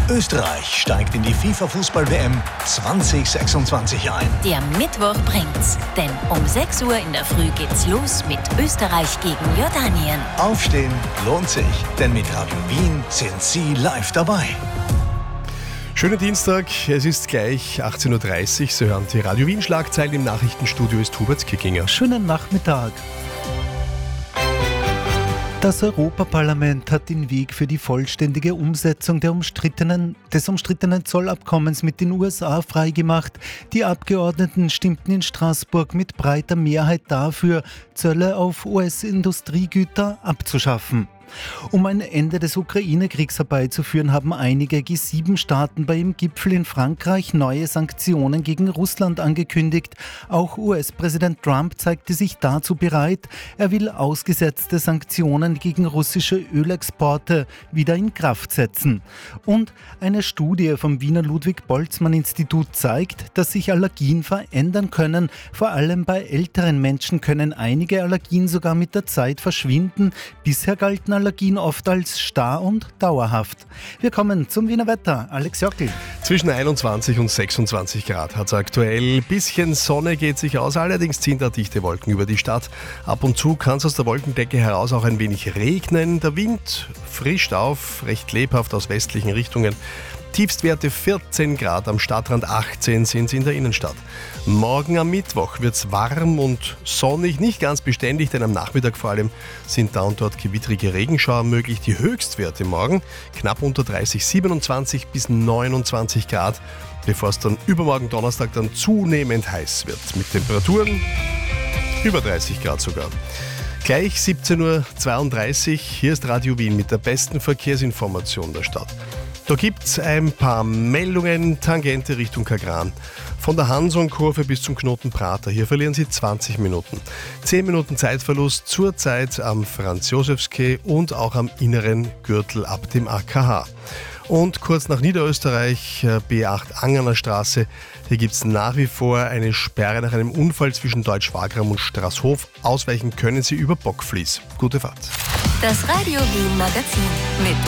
Österreich steigt in die FIFA-Fußball-WM 2026 ein. Der Mittwoch bringt's, denn um 6 Uhr in der Früh geht's los mit Österreich gegen Jordanien. Aufstehen lohnt sich, denn mit Radio Wien sind Sie live dabei. Schönen Dienstag, es ist gleich 18.30 Uhr. Sie hören die Radio Wien Schlagzeilen. Im Nachrichtenstudio ist Hubert Kickinger. Schönen Nachmittag. Das Europaparlament hat den Weg für die vollständige Umsetzung des umstrittenen Zollabkommens mit den USA freigemacht. Die Abgeordneten stimmten in Straßburg mit breiter Mehrheit dafür, Zölle auf US-Industriegüter abzuschaffen. Um ein Ende des Ukraine-Kriegs herbeizuführen, haben einige G7-Staaten bei dem Gipfel in Frankreich neue Sanktionen gegen Russland angekündigt. Auch US-Präsident Trump zeigte sich dazu bereit. Er will ausgesetzte Sanktionen gegen russische Ölexporte wieder in Kraft setzen. Und eine Studie vom Wiener Ludwig-Boltzmann-Institut zeigt, dass sich Allergien verändern können. Vor allem bei älteren Menschen können einige Allergien sogar mit der Zeit verschwinden. Bisher galten Allergien oft als starr und dauerhaft. Wir kommen zum Wiener Wetter. Alex Jockel. Zwischen 21 und 26 Grad hat es aktuell. Bisschen Sonne geht sich aus, allerdings ziehen da dichte Wolken über die Stadt. Ab und zu kann es aus der Wolkendecke heraus auch ein wenig regnen. Der Wind frischt auf, recht lebhaft aus westlichen Richtungen. Tiefstwerte 14 Grad, am Stadtrand 18 sind sie in der Innenstadt. Morgen am Mittwoch wird es warm und sonnig, nicht ganz beständig, denn am Nachmittag vor allem sind da und dort gewittrige Regenschauer möglich. Die Höchstwerte morgen knapp unter 30, 27 bis 29 Grad, bevor es dann übermorgen Donnerstag dann zunehmend heiß wird. Mit Temperaturen über 30 Grad sogar. Gleich 17.32 Uhr, hier ist Radio Wien mit der besten Verkehrsinformation der Stadt. Da gibt es ein paar Meldungen, Tangente Richtung Kagran. Von der Hanson-Kurve bis zum Knoten Prater. Hier verlieren Sie 20 Minuten. 10 Minuten Zeitverlust zurzeit am Franz-Josefs-Quai und auch am inneren Gürtel ab dem AKH. Und kurz nach Niederösterreich, B8 Angerner Straße. Hier gibt es nach wie vor eine Sperre nach einem Unfall zwischen Deutsch-Wagram und Straßhof. Ausweichen können Sie über Bockfließ. Gute Fahrt. Das Radio Wien Magazin mit